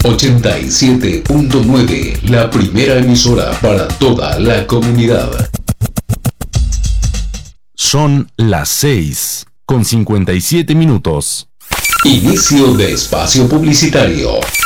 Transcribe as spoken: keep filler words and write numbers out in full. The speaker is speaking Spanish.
ochenta y siete punto nueve, la primera emisora para toda la comunidad. Son las seis con cincuenta y siete minutos. Inicio de espacio publicitario.